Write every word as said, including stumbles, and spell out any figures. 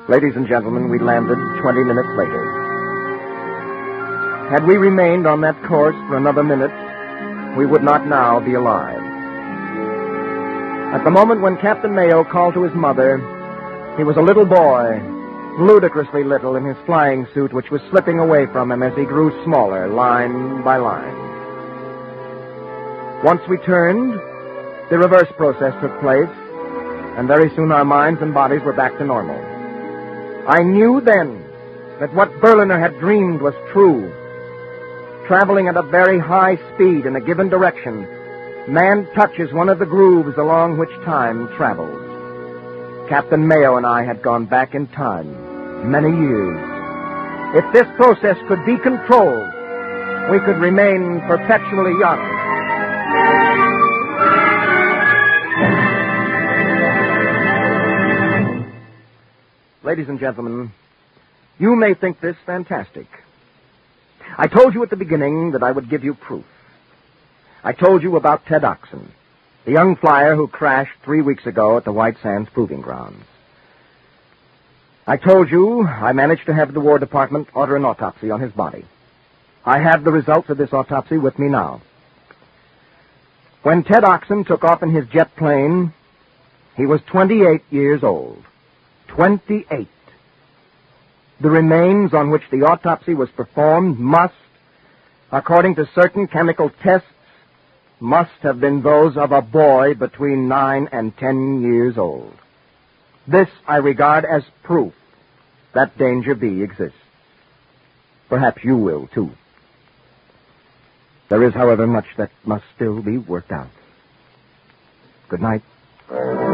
Ladies and gentlemen, we landed twenty minutes later. Had we remained on that course for another minute, we would not now be alive. At the moment when Captain Mayo called to his mother, he was a little boy, ludicrously little in his flying suit, which was slipping away from him as he grew smaller, line by line. Once we turned, the reverse process took place, and very soon our minds and bodies were back to normal. I knew then that what Berliner had dreamed was true. Traveling at a very high speed in a given direction, man touches one of the grooves along which time travels. Captain Mayo and I had gone back in time many years. If this process could be controlled, we could remain perpetually young. Ladies and gentlemen, you may think this fantastic. I told you at the beginning that I would give you proof. I told you about Ted Oxen, the young flyer who crashed three weeks ago at the White Sands Proving Grounds. I told you I managed to have the War Department order an autopsy on his body. I have the results of this autopsy with me now. When Ted Oxen took off in his jet plane, he was twenty-eight years old. twenty-eight. The remains on which the autopsy was performed must, according to certain chemical tests, must have been those of a boy between nine and ten years old. This I regard as proof that Danger B exists. Perhaps you will, too. There is, however, much that must still be worked out. Good night.